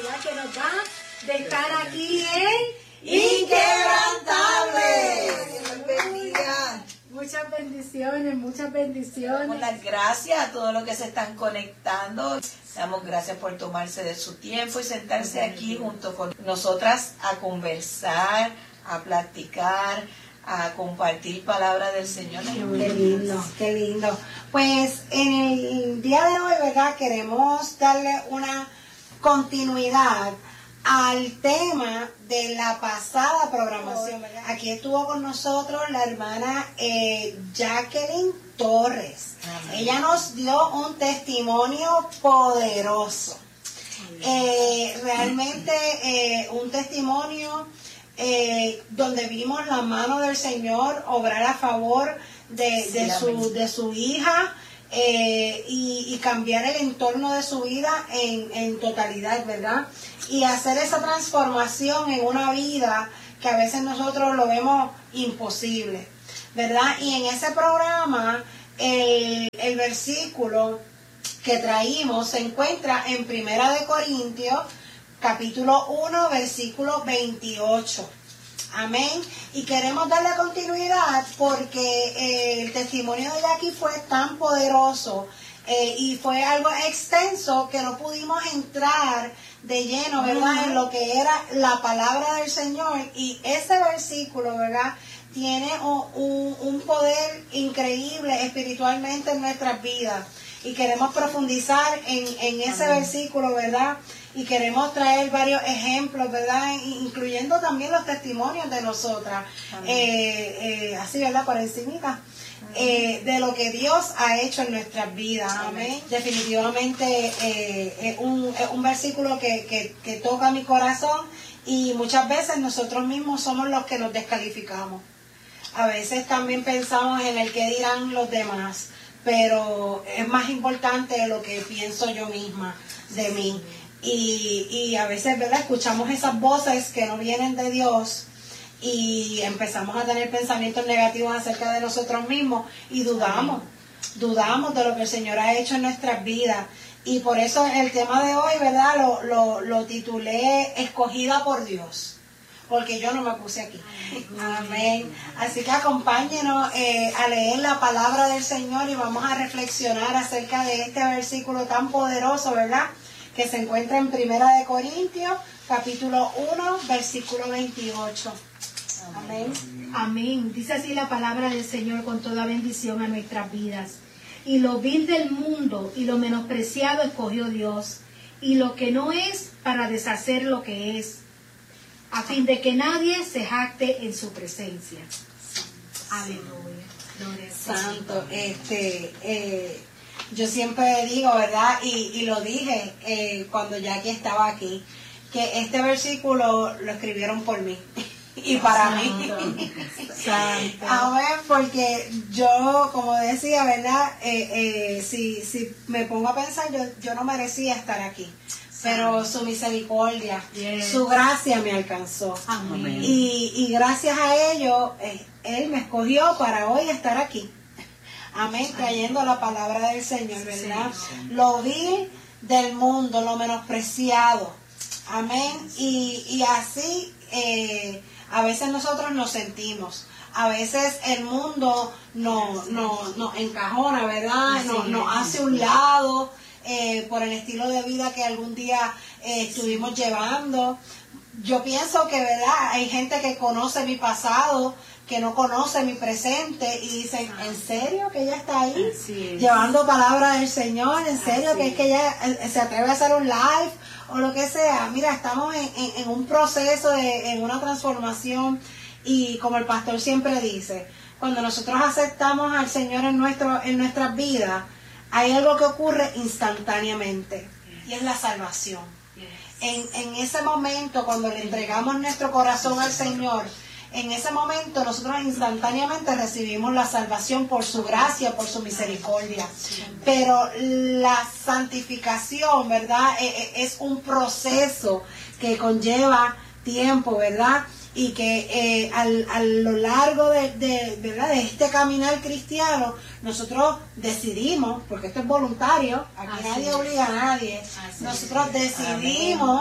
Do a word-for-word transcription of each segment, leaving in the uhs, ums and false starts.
oportunidad que nos da de estar aquí en Inquebrantable. Muchas bendiciones, muchas bendiciones. Damos las gracias a todos los que se están conectando. Damos gracias por tomarse de su tiempo y sentarse aquí junto con nosotras a conversar, a platicar, a compartir palabra del Señor. Qué lindo, qué lindo. Pues en el día de hoy, ¿verdad? Queremos darle una continuidad al tema de la pasada programación, ¿verdad? Aquí estuvo con nosotros la hermana eh, Jacqueline Torres. Amén. Ella nos dio un testimonio poderoso. Eh, realmente eh, un testimonio eh, donde vimos la mano del Señor obrar a favor de, de, sí, su, de su hija. Eh, y, y cambiar el entorno de su vida en, en totalidad, ¿verdad? Y hacer esa transformación en una vida que a veces nosotros lo vemos imposible, ¿verdad? Y en ese programa el, el versículo que traímos se encuentra en Primera de Corintios capítulo uno versículo veintiocho. Amén. Y queremos darle continuidad porque eh, el testimonio de Jackie fue tan poderoso eh, y fue algo extenso que no pudimos entrar de lleno, ¿verdad? Uh-huh. En lo que era la palabra del Señor. Y ese versículo, ¿verdad? Tiene un, un, un poder increíble espiritualmente en nuestras vidas. Y queremos profundizar en, en ese uh-huh. versículo, ¿verdad? Y queremos traer varios ejemplos, ¿verdad? Incluyendo también los testimonios de nosotras. Eh, eh, así, ¿verdad? Por encimita. Eh, de lo que Dios ha hecho en nuestras vidas. Amén. Definitivamente eh, es, un, es un versículo que, que, que toca mi corazón y muchas veces nosotros mismos somos los que nos descalificamos. A veces también pensamos en el que dirán los demás, pero es más importante lo que pienso yo misma de mí. Y, y a veces, ¿verdad? Escuchamos esas voces que no vienen de Dios y empezamos a tener pensamientos negativos acerca de nosotros mismos y dudamos, dudamos de lo que el Señor ha hecho en nuestras vidas. Y por eso el tema de hoy, ¿verdad? Lo, lo, lo titulé Escogida por Dios, porque yo no me puse aquí. Amén. Así que acompáñenos eh, a leer la palabra del Señor y vamos a reflexionar acerca de este versículo tan poderoso, ¿verdad? Que se encuentra en Primera de Corintios, capítulo uno, versículo veintiocho. Amén. Amén. Dice así la palabra del Señor con toda bendición a nuestras vidas. Y lo vil del mundo y lo menospreciado escogió Dios, y lo que no es para deshacer lo que es, a fin de que nadie se jacte en su presencia. Aleluya. Gloria Santo. Este, eh, yo siempre digo, ¿verdad? Y, y lo dije eh, cuando Jackie estaba aquí, que este versículo lo escribieron por mí. Y para Santo, mí. Santo. A ver, porque yo, como decía, ¿verdad? Eh, eh, si, si me pongo a pensar, yo, yo no merecía estar aquí. Pero su misericordia, yes. su gracia me alcanzó. Amén. Y, y gracias a ello, eh, Él me escogió para hoy estar aquí. Amén, trayendo la palabra del Señor, ¿verdad? Sí, sí. Lo vi del mundo, lo menospreciado. Amén. Y, y así eh, a veces nosotros nos sentimos. A veces el mundo nos no, no encajona, ¿verdad? Nos no hace un lado eh, por el estilo de vida que algún día eh, estuvimos llevando. Yo pienso que, ¿verdad? Hay gente que conoce mi pasado, que no conoce mi presente y dicen, ¿en serio que ella está ahí? Llevando palabra del Señor, ¿en serio que es que ella se atreve a hacer un live o lo que sea? Mira, estamos en, en, en un proceso, de, en una transformación y como el pastor siempre dice, cuando nosotros aceptamos al Señor en, nuestro, en nuestras vidas, hay algo que ocurre instantáneamente y es la salvación. En, en ese momento, cuando le entregamos nuestro corazón al Señor, en ese momento nosotros instantáneamente recibimos la salvación por su gracia, por su misericordia. Pero la santificación, ¿verdad? Es un proceso que conlleva tiempo, ¿verdad? Y que eh, al, a lo largo de, de, ¿verdad? de este caminar cristiano, nosotros decidimos, porque esto es voluntario, aquí Así nadie es. obliga a nadie, Así nosotros es. decidimos Amén.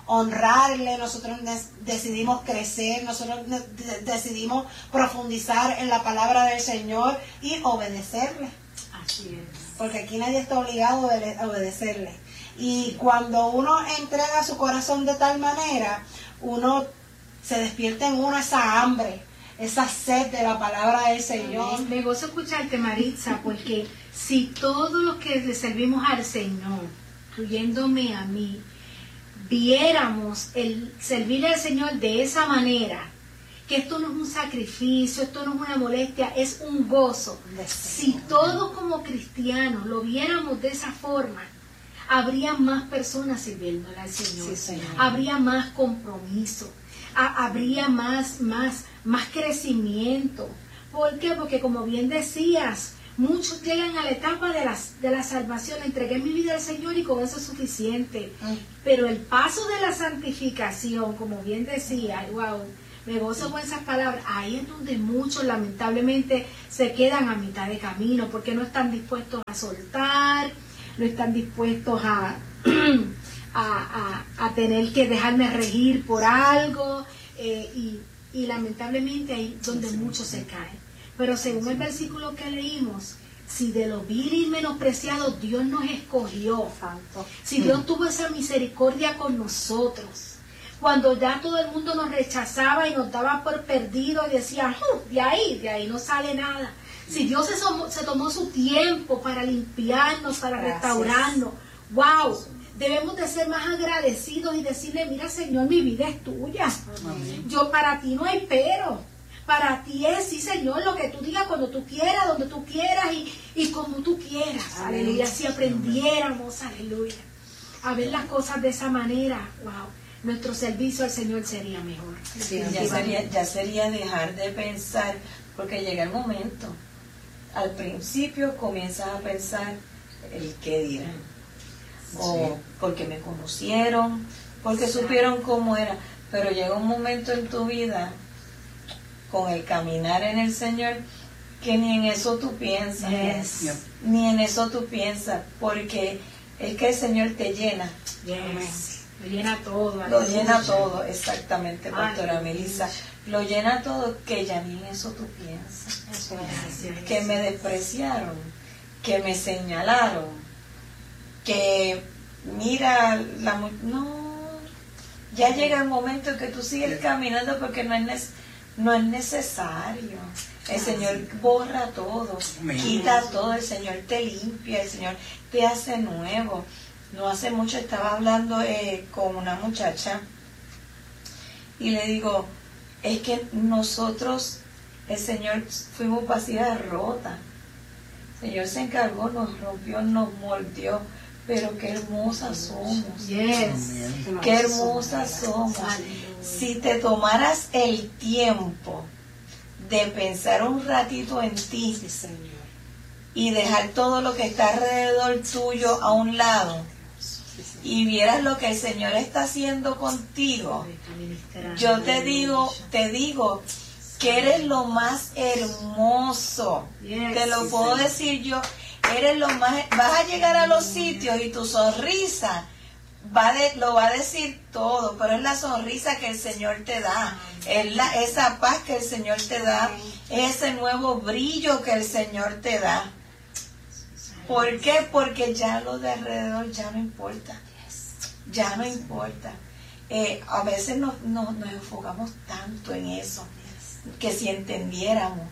honrarle, nosotros decidimos crecer, nosotros decidimos profundizar en la palabra del Señor y obedecerle. Así es. Porque aquí nadie está obligado a obedecerle. Y cuando uno entrega su corazón de tal manera, uno se despierta en uno esa hambre, esa sed de la palabra del Señor. Me gozo escucharte, Maritza, porque si todos los que le servimos al Señor, incluyéndome a mí, viéramos el servirle al Señor de esa manera, que esto no es un sacrificio, esto no es una molestia, es un gozo. Si todos como cristianos lo viéramos de esa forma, habría más personas sirviéndole al Señor, sí, Señor. Habría más compromiso, ha, habría más, más, más crecimiento. ¿Por qué? Porque como bien decías, muchos llegan a la etapa de la, de la salvación, entregué mi vida al Señor y con eso es suficiente. Mm. Pero el paso de la santificación, como bien decía, wow, me gozo con esas palabras, ahí es donde muchos lamentablemente se quedan a mitad de camino, porque no están dispuestos a soltar, no están dispuestos a, a, a, a tener que dejarme regir por algo, eh, y, y lamentablemente ahí es donde muchos se caen. Pero según el versículo que leímos, si de lo vil y menospreciado Dios nos escogió, si Dios tuvo esa misericordia con nosotros, cuando ya todo el mundo nos rechazaba y nos daba por perdidos y decía, uh, de ahí, de ahí no sale nada. Si Dios se, somó, se tomó su tiempo para limpiarnos, para Gracias. Restaurarnos, wow, debemos de ser más agradecidos y decirle, mira Señor, mi vida es tuya. Amén. Yo para ti no hay pero. Para ti es, sí Señor, lo que tú digas cuando tú quieras, donde tú quieras y, y como tú quieras. Amén. Aleluya, si aprendiéramos, aleluya, a ver las cosas de esa manera, wow, nuestro servicio al Señor sería mejor. Sí, ya, sería, ya sería dejar de pensar, porque llega el momento, al principio comienzas a pensar el qué dirán, sí. o porque me conocieron, porque sí. supieron cómo era, pero llega un momento en tu vida, con el caminar en el Señor, que ni en eso tú piensas, yes. Yep. ni en eso tú piensas, porque es que el Señor te llena. Yes. Lo llena todo. Lo aleluya. Llena todo, exactamente, pastora Melissa. Lo llena todo, que ya ni en eso tú piensas. Eso es. Que me despreciaron, que me señalaron, que mira, la no, ya llega el momento en que tú sigues caminando porque no es necesario. No es necesario. El Señor borra todo, quita todo, el Señor te limpia, el Señor te hace nuevo. No hace mucho estaba hablando eh, con una muchacha y le digo, es que nosotros, el Señor, fuimos vasijas rotas. El Señor se encargó, nos rompió, nos mordió, pero qué hermosas somos. Yes. Qué hermosas somos. Si te tomaras el tiempo de pensar un ratito en ti, sí, Señor, y dejar todo lo que está alrededor tuyo a un lado, sí, y vieras lo que el Señor está haciendo contigo, yo te digo, te digo que eres lo más hermoso. Yes, te lo sí, puedo sí. decir yo, eres lo más, vas a llegar a los sitios y tu sonrisa Va de, lo va a decir todo, pero es la sonrisa que el Señor te da, es la, esa paz que el Señor te da, es ese nuevo brillo que el Señor te da. ¿Por qué? Porque ya lo de alrededor ya no importa, ya no importa. Eh, a veces nos, nos, nos enfocamos tanto en eso, que si entendiéramos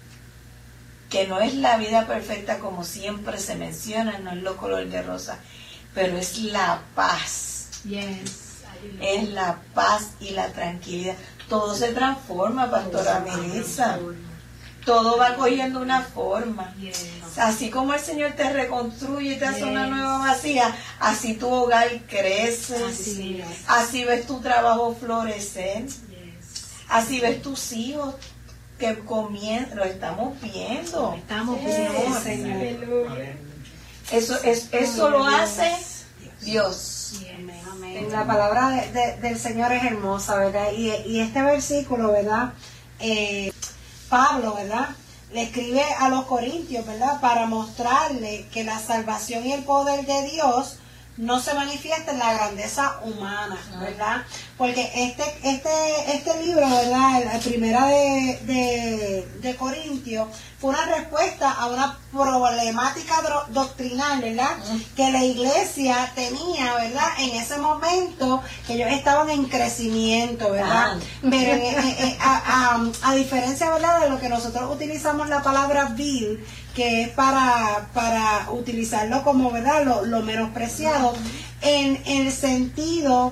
que no es la vida perfecta como siempre se menciona, no es lo color de rosa, pero es la paz. Yes. Es la paz y la tranquilidad. Todo se transforma, pastora Melissa. Todo va cogiendo una forma. Yes. Así como el Señor te reconstruye y te hace yes. una nueva vasija, así tu hogar crece. Así, así ves tu trabajo florecer. Yes. Así ves tus hijos que comienzan. Lo estamos viendo. Lo estamos yes. viendo, Señor. Eso, es, eso lo hace Dios. Amén, amén. La palabra de, de, del Señor es hermosa, ¿verdad? Y, y este versículo, ¿verdad? Eh, Pablo, ¿verdad? Le escribe a los corintios, ¿verdad? Para mostrarle que la salvación y el poder de Dios no se manifiesta en la grandeza humana, ¿verdad? Porque este este este libro, ¿verdad? La primera de, de, de Corintios fue una respuesta a una problemática doctrinal, ¿verdad? Que la iglesia tenía, ¿verdad? En ese momento, que ellos estaban en crecimiento, ¿verdad? Ah. Pero eh, eh, a, a, a diferencia, ¿verdad? De lo que nosotros utilizamos la palabra vil, que es para, para utilizarlo como, ¿verdad? Lo, lo menospreciado, en, en el sentido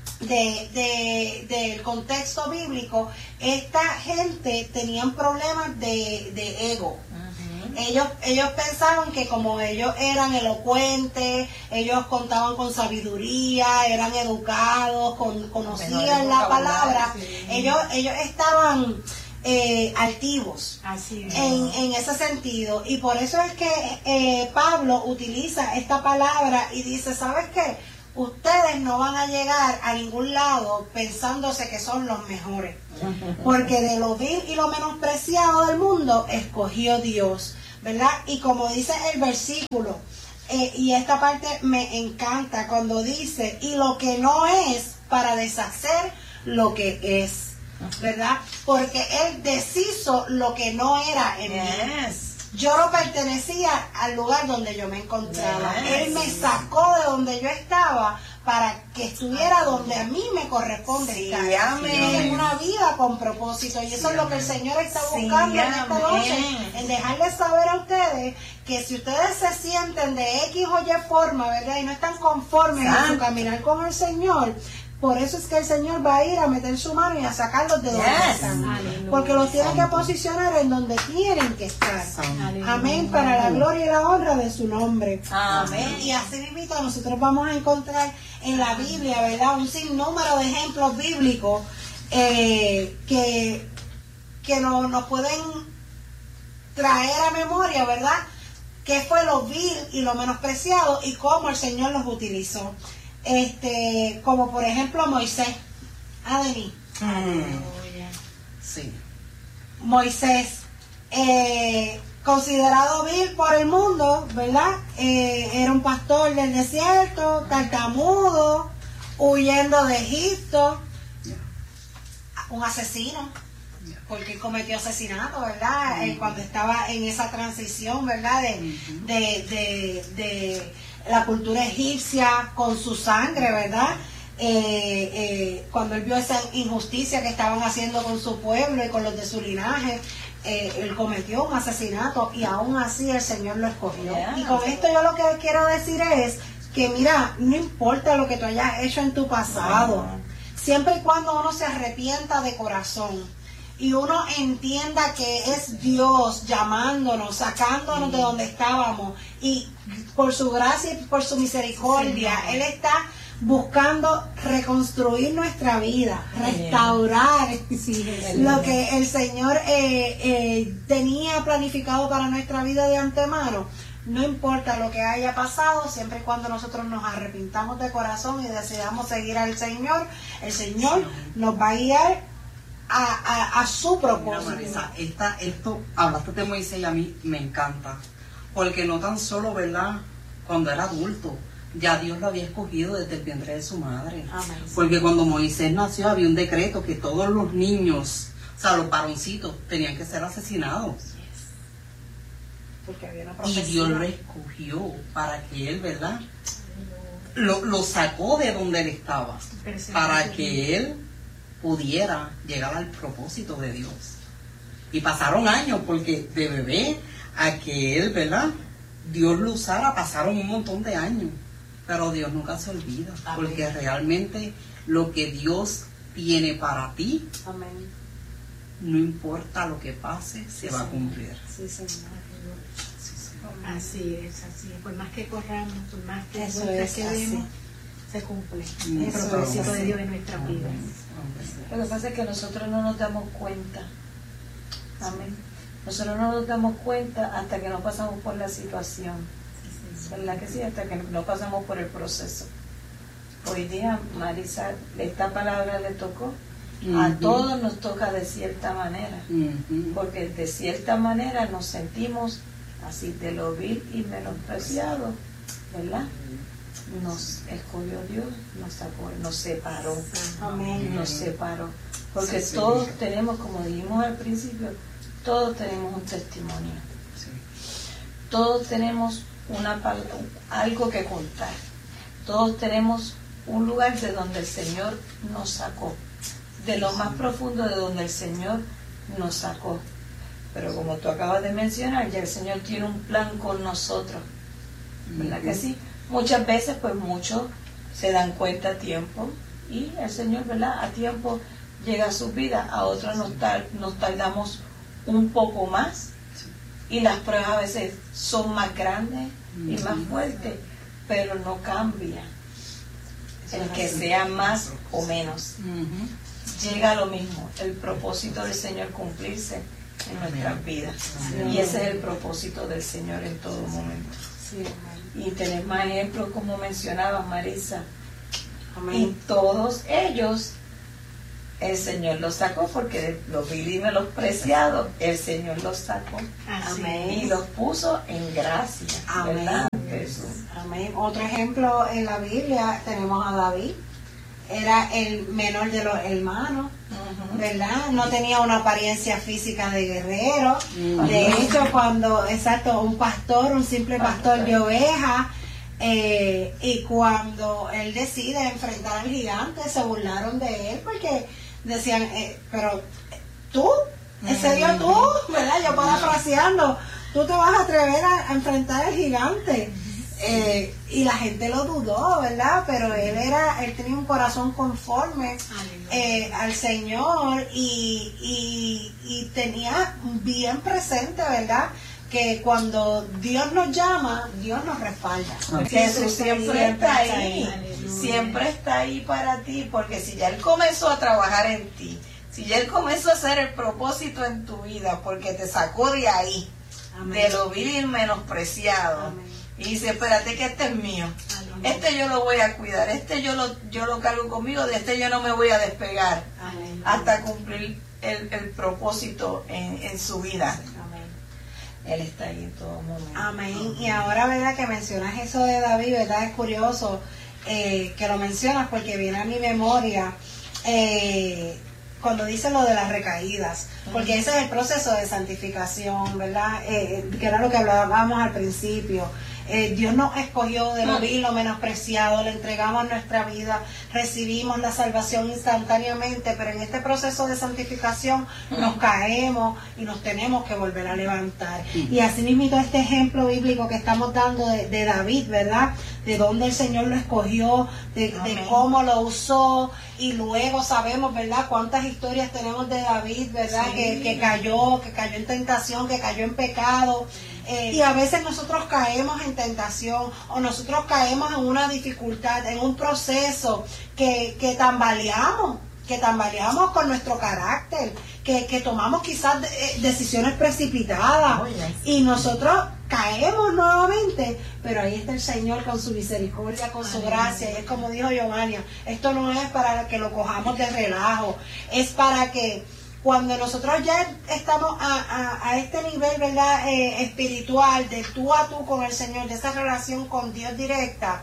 de, de, del contexto bíblico, esta gente tenían problemas de, de ego. Ellos, ellos pensaban que como ellos eran elocuentes, ellos contaban con sabiduría, eran educados, con, conocían la palabra, sí. ellos, ellos estaban eh, altivos. Así es. En, en ese sentido. Y por eso es que eh, Pablo utiliza esta palabra y dice, ¿sabes qué? Ustedes no van a llegar a ningún lado pensándose que son los mejores, porque de lo vil y lo menospreciado del mundo escogió Dios, ¿verdad? Y como dice el versículo, eh, y esta parte me encanta cuando dice, y lo que no es para deshacer lo que es, ¿verdad? Porque Él deshizo lo que no era en yes. mí. Yo no pertenecía al lugar donde yo me encontraba. Yes. Él me sacó de donde yo estaba para que estuviera donde a mí me corresponde sí, estar. Amén. En una vida con propósito. Y eso sí, es lo que el Señor está buscando sí, en esta amén. noche. En dejarles saber a ustedes que si ustedes se sienten de X o Y forma, ¿verdad? Y no están conformes en su caminar con el Señor, por eso es que el Señor va a ir a meter su mano y a sacarlos de donde yes. están. Aleluya. Porque los tiene que posicionar en donde tienen que estar. Aleluya. Amén. Para la gloria y la honra de su nombre. Amén. Y así mismo nosotros vamos a encontrar en la Biblia, ¿verdad? Un sinnúmero de ejemplos bíblicos eh, que, que no, nos pueden traer a memoria, ¿verdad? Qué fue lo vil y lo menospreciado y cómo el Señor los utilizó. Este, como por ejemplo Moisés. Adeni. Mm. Sí. Moisés, eh, considerado vil por el mundo, ¿verdad? Eh, era un pastor del desierto, tartamudo, huyendo de Egipto, un asesino, porque cometió asesinato, ¿verdad? Mm. Eh, cuando estaba en esa transición, ¿verdad? De, mm-hmm. de, de, de la cultura egipcia con su sangre, ¿verdad? Eh, eh, cuando él vio esa injusticia que estaban haciendo con su pueblo y con los de su linaje, eh, él cometió un asesinato y aún así el Señor lo escogió. Yeah. Y con esto yo lo que quiero decir es que mira, no importa lo que tú hayas hecho en tu pasado, siempre y cuando uno se arrepienta de corazón y uno entienda que es Dios llamándonos, sacándonos de donde estábamos, y por su gracia y por su misericordia, sí, Él está buscando reconstruir nuestra vida, restaurar sí, lo que el Señor eh, eh, tenía planificado para nuestra vida de antemano. No importa lo que haya pasado, siempre y cuando nosotros nos arrepintamos de corazón y decidamos seguir al Señor, el Señor nos va a guiar A, a, a su propósito. Mira, Marisa, esta, esto, hablaste de Moisés y a mí me encanta, porque no tan solo, ¿verdad?, cuando era adulto, ya Dios lo había escogido desde el vientre de su madre. Amén. Porque cuando Moisés nació había un decreto que todos los niños, o sea, los varoncitos, tenían que ser asesinados. Yes. Porque había una profecía. Y Dios lo escogió para que él, ¿verdad?, lo, lo sacó de donde él estaba, para que él pudiera llegar al propósito de Dios. Y pasaron años, porque de bebé a que él, ¿verdad?, Dios lo usara, pasaron un montón de años. Pero Dios nunca se olvida. Amén. Porque realmente lo que Dios tiene para ti, amén, no importa lo que pase, sí, se va, señor, a cumplir. Sí, Señor. Sí, señor. Así es, así es. Por más que corramos, por más que quedemos, se cumple el propósito de Dios en nuestras vidas. Lo que pasa es que nosotros no nos damos cuenta. Amén. Nosotros no nos damos cuenta hasta que no pasamos por la situación. ¿Verdad que sí? Hasta que no pasamos por el proceso. Hoy día, Marisa, esta palabra le tocó. Uh-huh. A todos nos toca de cierta manera. Uh-huh. Porque de cierta manera nos sentimos así, de lo vil y menospreciado, ¿verdad? nos escogió Dios, nos sacó, nos separó. Amén. Nos separó. Porque Sí, sí, todos sí. tenemos, como dijimos al principio, todos tenemos un testimonio. Sí. Todos tenemos una pal- algo que contar. Todos tenemos un lugar de donde el Señor nos sacó. De lo más profundo de donde el Señor nos sacó. Pero como tú acabas de mencionar, ya el Señor tiene un plan con nosotros. ¿Verdad que sí? Muchas veces, pues muchos se dan cuenta a tiempo y el Señor, ¿verdad? A tiempo llega a su vida. A otros nos, tar- nos tardamos un poco más y las pruebas a veces son más grandes y más fuertes, pero no cambia el que sea más o menos. Ujú. Llega lo mismo, el propósito del Señor cumplirse en nuestras vidas. Y ese es el propósito del Señor en todo momento. Sí, amén. Y tenés más ejemplos como mencionaba Marisa. Y Amén. todos ellos, el Señor los sacó porque de los vil y menospreciados, el Señor los sacó. Así. Amén. Y los puso en gracia. Amén. ¿Verdad, Jesús? Amén. Otro ejemplo en la Biblia tenemos a David. Era el menor de los hermanos, Ujú. ¿verdad? No tenía una apariencia física de guerrero. Ujú. De hecho, cuando, exacto, un pastor, un simple pastor de ovejas, eh, y cuando él decide enfrentar al gigante, se burlaron de él porque decían, eh, pero tú, ¿en serio tú? ¿Verdad? Yo parafraseando, tú te vas a atrever a, a enfrentar al gigante. Eh, y la gente lo dudó, ¿verdad? Pero él era, él tenía un corazón conforme eh, al Señor y, y, y tenía bien presente, ¿verdad? Que cuando Dios nos llama, Dios nos respalda. Jesús siempre está ahí, siempre está ahí para ti, porque si ya Él comenzó a trabajar en ti, si ya Él comenzó a hacer el propósito en tu vida, porque te sacó de ahí, Amén. de lo vil y menospreciado, Amén. y dice, espérate que este es mío, este yo lo voy a cuidar, este yo lo, yo lo cargo conmigo, de este yo no me voy a despegar, Amén. hasta cumplir el, el propósito en, en su vida. Amén. Él está ahí en todo momento. Amén. Y ahora, ¿verdad? Que mencionas eso de David, ¿verdad? Es curioso eh, que lo mencionas porque viene a mi memoria eh, cuando dice lo de las recaídas, porque ese es el proceso de santificación, ¿verdad? Eh, que era lo que hablábamos al principio. Eh, Dios nos escogió de lo vil, lo menospreciado, le entregamos nuestra vida, recibimos la salvación instantáneamente, pero en este proceso de santificación nos caemos y nos tenemos que volver a levantar. Y así mismo este ejemplo bíblico que estamos dando de, de David, ¿verdad? De dónde el Señor lo escogió, de, de cómo lo usó, y luego sabemos, ¿verdad? Cuántas historias tenemos de David, ¿verdad? Sí. Que, que cayó, que cayó en tentación, que cayó en pecado. Eh, y a veces nosotros caemos en tentación o nosotros caemos en una dificultad, en un proceso que, que tambaleamos, que tambaleamos con nuestro carácter, que, que tomamos quizás eh, decisiones precipitadas Oh, yes. y nosotros caemos nuevamente, pero ahí está el Señor con su misericordia, con su gracia, y es como dijo Giovanni, esto no es para que lo cojamos de relajo, es para que cuando nosotros ya estamos a, a, a este nivel, ¿verdad? Eh, espiritual, de tú a tú con el Señor, de esa relación con Dios directa,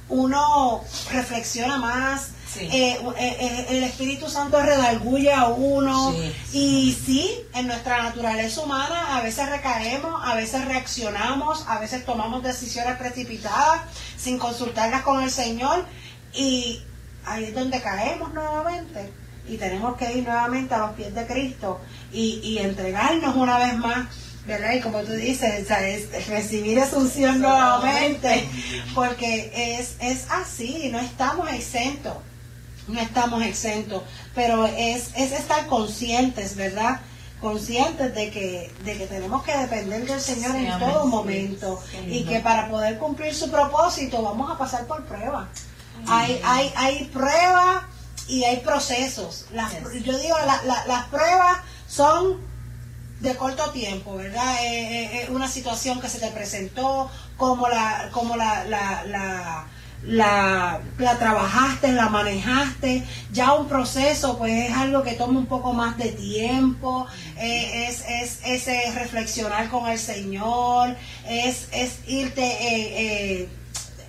uno reflexiona más, Sí. eh, eh, el Espíritu Santo redarguye a uno, Sí. y sí, en nuestra naturaleza humana a veces recaemos, a veces reaccionamos, a veces tomamos decisiones precipitadas sin consultarlas con el Señor, y ahí es donde caemos nuevamente. Y tenemos que ir nuevamente a los pies de Cristo y, y entregarnos una vez más, ¿verdad? Y como tú dices, o sea, es recibir esa unción nuevamente, porque es, es así, no estamos exentos, no estamos exentos, pero es, es estar conscientes, ¿verdad? Conscientes de que, de que tenemos que depender del Señor Sí, en amén, todo sí, momento, sí, y no. que para poder cumplir su propósito vamos a pasar por pruebas. Hay, hay, hay pruebas y hay procesos. Las, Yes. Yo digo, la, la, las pruebas son de corto tiempo, ¿verdad? Eh, eh, eh, una situación que se te presentó, como la, como la, la, la, la, la trabajaste, la manejaste. Ya un proceso, pues es algo que toma un poco más de tiempo, eh, es, es, es eh, reflexionar con el Señor, es, es irte... Eh, eh,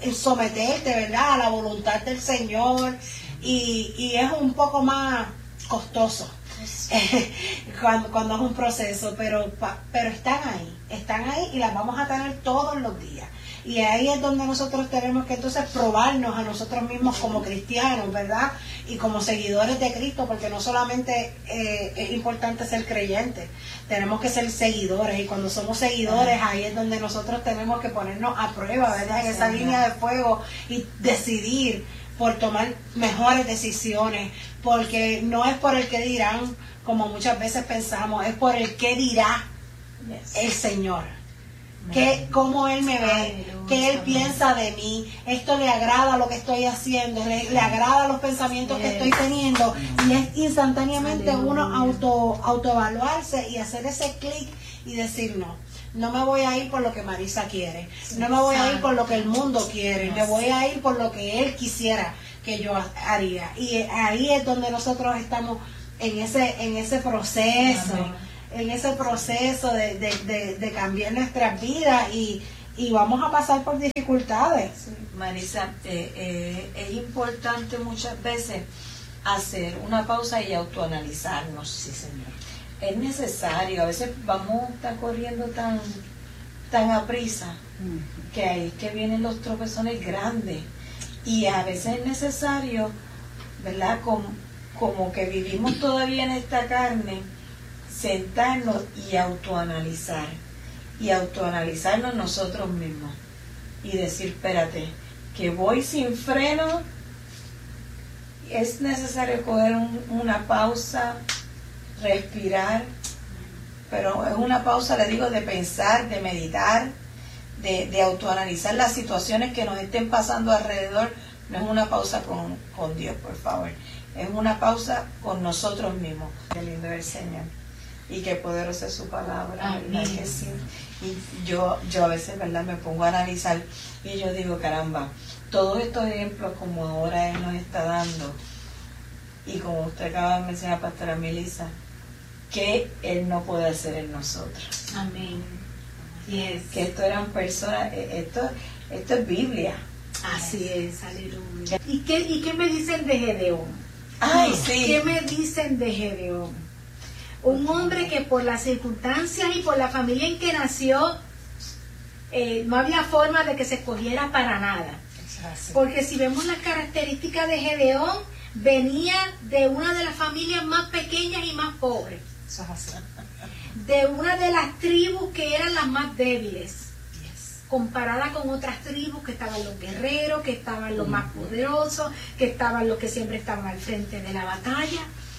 someterte, ¿verdad?, a la voluntad del Señor, y, y es un poco más costoso cuando, cuando es un proceso, pero, pero están ahí, están ahí y las vamos a tener todos los días. Y ahí es donde nosotros tenemos que entonces probarnos a nosotros mismos como cristianos, ¿verdad? Y como seguidores de Cristo, porque no solamente eh, es importante ser creyentes, tenemos que ser seguidores, y cuando somos seguidores ahí es donde nosotros tenemos que ponernos a prueba, ¿verdad? En esa línea de fuego y decidir por tomar mejores decisiones, porque no es por el que dirán, como muchas veces pensamos, es por el que dirá el Señor. Que, cómo Él me ve, que Él piensa de mí, esto le agrada lo que estoy haciendo, le, le agrada los pensamientos que estoy teniendo, y es instantáneamente uno auto autoevaluarse y hacer ese clic y decir no, no me voy a ir por lo que Marisa quiere, no me voy a ir por lo que el mundo quiere, me voy a ir por lo que Él quisiera que yo haría. Y ahí es donde nosotros estamos en ese, en ese proceso. Amén. En ese proceso de, de, de, de cambiar nuestras vidas, y, y vamos a pasar por dificultades. Sí. Marisa, eh, eh, es importante muchas veces hacer una pausa y autoanalizarnos. Sí, señor. Es necesario, a veces vamos a estar corriendo tan, tan a prisa, uh-huh, que ahí es que vienen los tropezones grandes, y a veces es necesario, ¿verdad? Como, como que vivimos todavía en esta carne, sentarnos y autoanalizar, y autoanalizarnos nosotros mismos, y decir, espérate, que voy sin freno, es necesario coger un, una pausa, respirar, pero es una pausa, le digo, de pensar, de meditar, de, de autoanalizar las situaciones que nos estén pasando alrededor. No es una pausa con, con Dios, por favor, es una pausa con nosotros mismos. Qué lindo es el Señor. Y qué poderosa es su palabra, ¿verdad que sí? Y yo, yo a veces, ¿verdad?, me pongo a analizar y yo digo, caramba, todos estos ejemplos como ahora Él nos está dando, y como usted acaba de mencionar, pastora Melissa, que Él no puede hacer en nosotros. Amén. Yes. Que esto eran personas, esto, esto es Biblia. Así es, aleluya. ¿Y qué, y qué me dicen de Gedeón? Ay, sí. ¿Qué me dicen de Gedeón? Un hombre que por las circunstancias y por la familia en que nació, eh, no había forma de que se escogiera para nada. Porque si vemos las características de Gedeón, venía de una de las familias más pequeñas y más pobres. De una de las tribus que eran las más débiles, comparada con otras tribus que estaban los guerreros, que estaban los más poderosos, que estaban los que siempre estaban al frente de la batalla.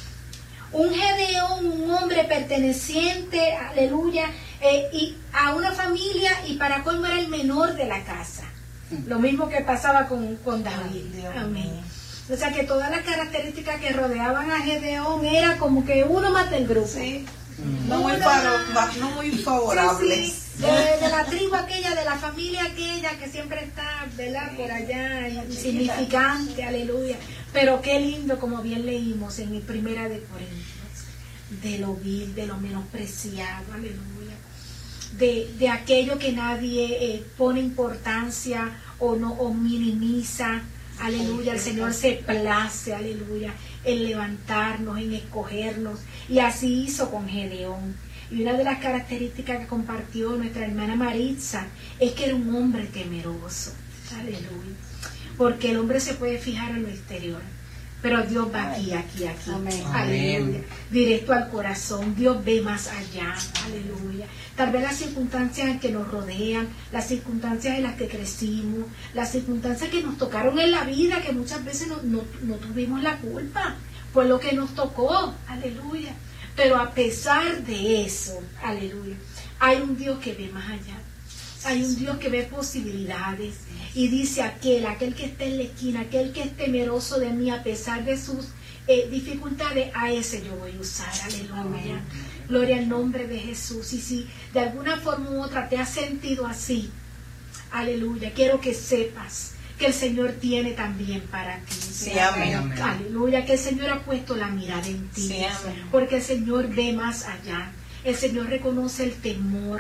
Un Gedeón, un hombre perteneciente, aleluya, eh, y a una familia, y para colmo era el menor de la casa. Lo mismo que pasaba con, con David. Amén. O sea que todas las características que rodeaban a Gedeón era como que uno más del grupo. Sí. No, muy faro, no muy favorable. Sí, sí. De, de la tribu aquella, de la familia aquella que siempre está, ¿verdad?, por allá, insignificante, aleluya. Pero qué lindo, como bien leímos en el Primera de Corintios, de lo vil, de lo menospreciado, aleluya. De, de aquello que nadie eh, pone importancia o no o minimiza, aleluya. El Señor se place, aleluya, en levantarnos, en escogernos, y así hizo con Gedeón. Y una de las características que compartió nuestra hermana Maritza es que era un hombre temeroso, aleluya, porque el hombre se puede fijar en lo exterior, pero Dios va aquí, aquí, aquí, amén, aleluya, directo al corazón. Dios ve más allá, aleluya. Tal vez las circunstancias en que nos rodean, las circunstancias en las que crecimos, las circunstancias que nos tocaron en la vida, que muchas veces no, no, no tuvimos la culpa por lo que nos tocó, aleluya. Pero a pesar de eso, aleluya, hay un Dios que ve más allá. Hay un Dios que ve posibilidades. Y dice aquel, aquel que esté en la esquina, aquel que es temeroso de mí a pesar de sus eh, dificultades, a ese yo voy a usar, aleluya. Amén. Gloria al nombre de Jesús. Y si de alguna forma u otra te has sentido así, aleluya, quiero que sepas que el Señor tiene también para ti. Sí, amén. Aleluya, que el Señor ha puesto la mirada en ti. Sí, amén. Porque el Señor ve más allá. El Señor reconoce el temor.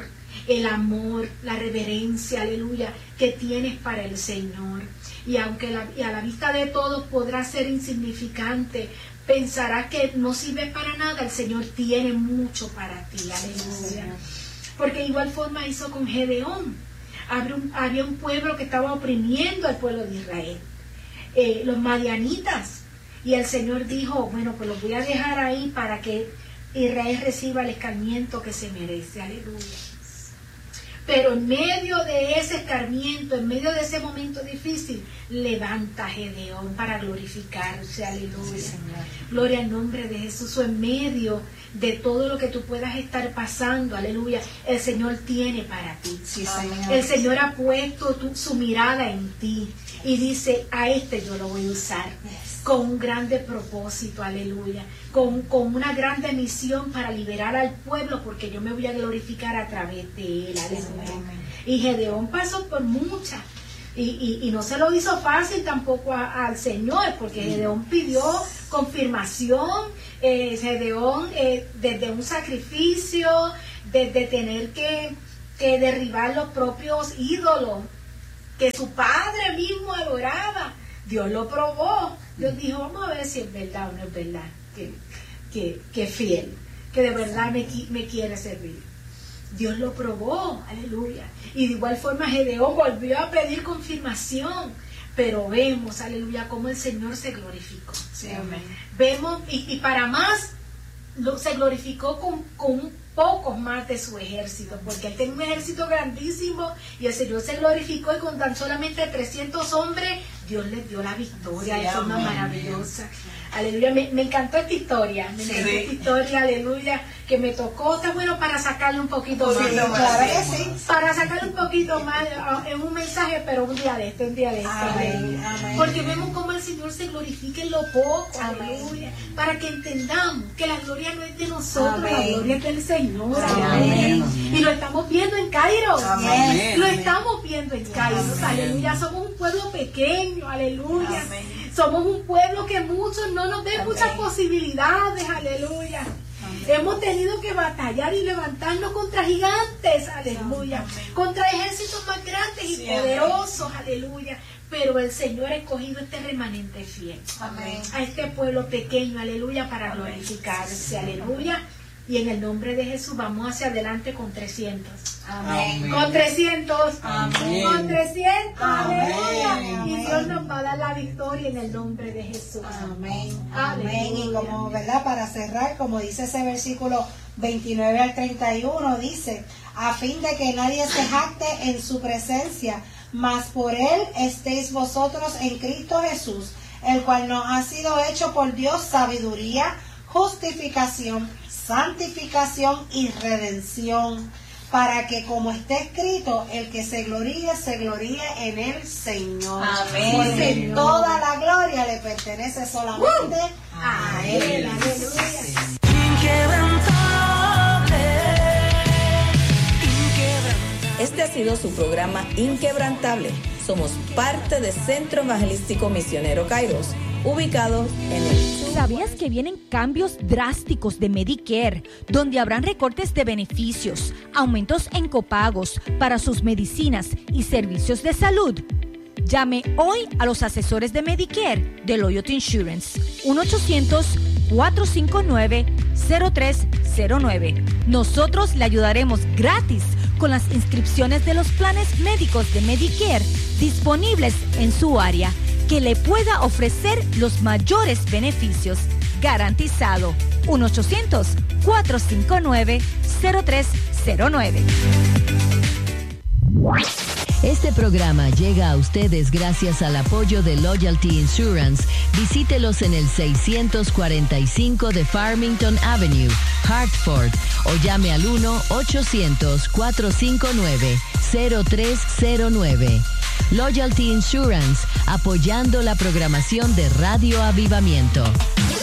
el amor, la reverencia, aleluya, que tienes para el Señor. Y aunque la, y a la vista de todos podrá ser insignificante, pensarás que no sirve para nada, el Señor tiene mucho para ti, aleluya. Porque de igual forma hizo con Gedeón. Había un, había un pueblo que estaba oprimiendo al pueblo de Israel, eh, los madianitas. Y el Señor dijo, bueno, pues los voy a dejar ahí para que Israel reciba el escarmiento que se merece, aleluya. Pero en medio de ese escarmiento, en medio de ese momento difícil, levanta a Gedeón para glorificarse, aleluya. Sí, gloria al nombre de Jesús. O en medio de todo lo que tú puedas estar pasando, aleluya, el Señor tiene para ti. Sí, Señor. El Señor ha puesto tu, su mirada en ti y dice, a este yo lo voy a usar con un grande propósito, aleluya, con, con una grande misión para liberar al pueblo, porque yo me voy a glorificar a través de él, aleluya. Y Gedeón pasó por muchas, y, y, y no se lo hizo fácil tampoco a, al Señor, porque Gedeón pidió confirmación, eh, Gedeón eh, desde un sacrificio, desde tener que, que derribar los propios ídolos que su padre mismo adoraba. Dios lo probó. Dios dijo, vamos a ver si es verdad o no es verdad, que, que, que fiel, que de verdad me, me quiere servir. Dios lo probó, aleluya. Y de igual forma Gedeón volvió a pedir confirmación, pero vemos, aleluya, cómo el Señor se glorificó. Sí, amén. Vemos, y, y para más, lo, se glorificó con, con pocos más de su ejército, porque él tenía un ejército grandísimo y el Señor se glorificó, y con tan solamente trescientos hombres Dios les dio la victoria, sí, de forma maravillosa. Aleluya, me, me encantó esta historia, me encantó sí. esta historia, aleluya, que me tocó, está bueno para sacarle un poquito más, sí, claro que sí, para sacarle un poquito más en un mensaje, pero un día de esto, un día de esto, amén, amén. Porque vemos cómo el Señor se glorifica en lo poco, amén. Aleluya, para que entendamos que la gloria no es de nosotros, amén. La gloria es del Señor, amén. Amén. Y lo estamos viendo en Cairo, amén. Lo estamos viendo en Cairo, amén. Aleluya, somos un pueblo pequeño, aleluya, amén. Somos un pueblo que muchos no nos ven, amén. Muchas posibilidades, aleluya. Amén. Hemos tenido que batallar y levantarnos contra gigantes, aleluya, amén. Contra ejércitos más grandes y sí, poderosos, amén. Aleluya. Pero el Señor ha escogido este remanente fiel, amén. A este pueblo pequeño, aleluya, para amén. Glorificarse, aleluya. Y en el nombre de Jesús vamos hacia adelante con trescientos. Amén. Amén. Con trescientos. Amén. Con trescientos. Aleluya. Y Dios nos va a dar la victoria en el nombre de Jesús. Amén. Amén. Y como, ¿verdad? Para cerrar, como dice ese versículo veintinueve al treinta y uno, dice, a fin de que nadie se jacte en su presencia, mas por él estéis vosotros en Cristo Jesús, el cual nos ha sido hecho por Dios sabiduría, justificación, santificación y redención, para que, como está escrito, el que se gloríe, se gloríe en el Señor. Amén. Porque Señor. Toda la gloria le pertenece solamente uh, a Él. Él. Aleluya. Este ha sido su programa Inquebrantable. Somos parte del Centro Evangelístico Misionero Kairos, ubicados en el... ¿Sabías que vienen cambios drásticos de Medicare, donde habrán recortes de beneficios, aumentos en copagos para sus medicinas y servicios de salud? Llame hoy a los asesores de Medicare de Loyalty Insurance, uno ochocientos, cuatro cinco nueve, cero tres cero nueve. Nosotros le ayudaremos gratis con las inscripciones de los planes médicos de Medicare disponibles en su área, que le pueda ofrecer los mayores beneficios. Garantizado. uno ochocientos, cuatro cinco nueve, cero tres cero nueve. Este programa llega a ustedes gracias al apoyo de Loyalty Insurance. Visítelos en el seiscientos cuarenta y cinco de Farmington Avenue, Hartford, o llame al uno ochocientos, cuatro cinco nueve, cero tres cero nueve. Loyalty Insurance, apoyando la programación de Radio Avivamiento.